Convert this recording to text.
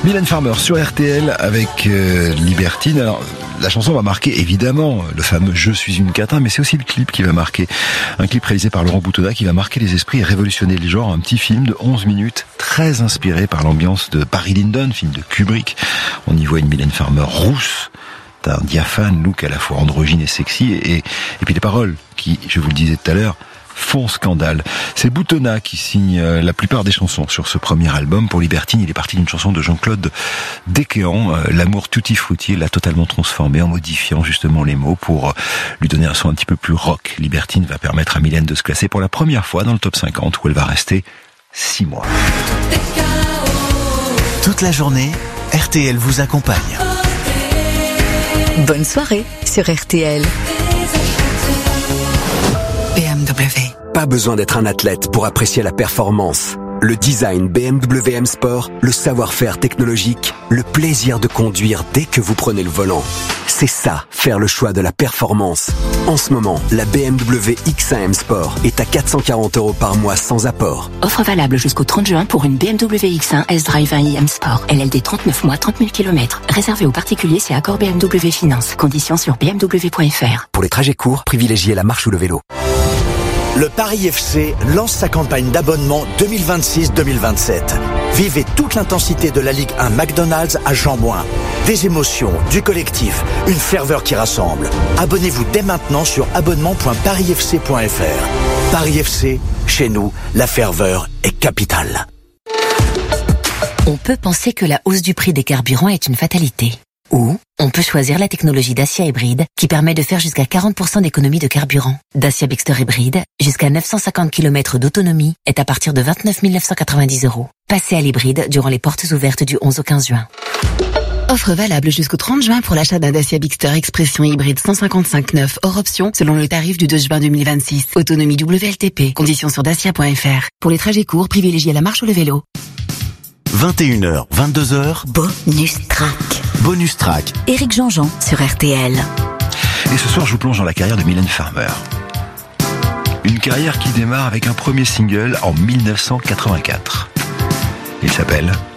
Mylène Farmer sur RTL avec Libertine. Alors, la chanson va marquer évidemment le fameux « Je suis une catin », mais c'est aussi le clip qui va marquer. Un clip réalisé par Laurent Boutonnat qui va marquer les esprits et révolutionner le genre. Un petit film de 11 minutes, très inspiré par l'ambiance de Barry Lyndon, film de Kubrick. On y voit une Mylène Farmer rousse, d'un diaphane look à la fois androgyne et sexy, et puis les paroles qui, je vous le disais tout à l'heure, font scandale. C'est Boutonnat qui signe la plupart des chansons sur ce premier album. Pour Libertine, il est parti d'une chanson de Jean-Claude Desquéant, L'amour tutti frutti, l'a totalement transformé en modifiant justement les mots pour lui donner un son un petit peu plus rock. Libertine va permettre à Mylène de se classer pour la première fois dans le top 50 où elle va rester 6 mois. Toute la journée, RTL vous accompagne. Bonne soirée sur RTL. BMW. Pas besoin d'être un athlète pour apprécier la performance. Le design BMW M Sport, le savoir-faire technologique, le plaisir de conduire dès que vous prenez le volant. C'est ça, faire le choix de la performance. En ce moment, la BMW X1 M Sport est à 440 € par mois sans apport. Offre valable jusqu'au 30 juin pour une BMW X1 S-Drive 1i M Sport. LLD 39 mois, 30 000 km. Réservé aux particuliers, c'est accord BMW Finance. Conditions sur bmw.fr. Pour les trajets courts, privilégiez la marche ou le vélo. Le Paris FC lance sa campagne d'abonnement 2026-2027. Vivez toute l'intensité de la Ligue 1 McDonald's à Jean-Bouin. Des émotions, du collectif, une ferveur qui rassemble. Abonnez-vous dès maintenant sur abonnement.parisfc.fr. Paris FC, chez nous, la ferveur est capitale. On peut penser que la hausse du prix des carburants est une fatalité. Ou on peut choisir la technologie Dacia hybride qui permet de faire jusqu'à 40% d'économie de carburant. Dacia Bigster hybride, jusqu'à 950 km d'autonomie, est à partir de 29 990 €. Passez à l'hybride durant les portes ouvertes du 11 au 15 juin. Offre valable jusqu'au 30 juin pour l'achat d'un Dacia Bigster Expression hybride 155/9 hors option selon le tarif du 2 juin 2026. Autonomie WLTP. Conditions sur dacia.fr. Pour les trajets courts, privilégiez la marche ou le vélo. 21h, 22h. Bonus track. Bonus track. Éric Jean-Jean sur RTL. Et ce soir, je vous plonge dans la carrière de Mylène Farmer. Une carrière qui démarre avec un premier single en 1984. Il s'appelle